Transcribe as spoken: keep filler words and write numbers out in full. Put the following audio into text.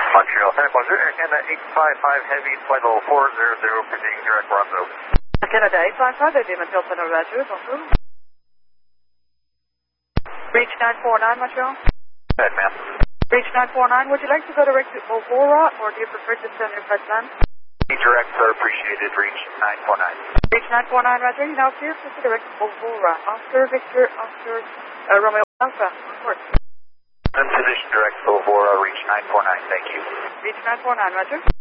Montreal, Santa Bonjour, Air Canada eight five five Heavy, flight level four zero zero, proceeding direct rendezvous. Canada eight five five, Heavy, Montreal, Center Roger, bonjour. Reach nine four nine, Montreal. Go ahead, ma'am. Reach nine four nine, would you like to go direct to Ovora, or do you prefer to send your flight plan? Direct, sir, appreciated, reach nine four nine. Reach nine four nine, Roger, you now clear to direct to Ovora, Oscar, Victor, Oscar, uh, Romeo, Alpha, report. In position direct to Ovora, reach nine four nine, thank you. Reach nine four nine, Roger.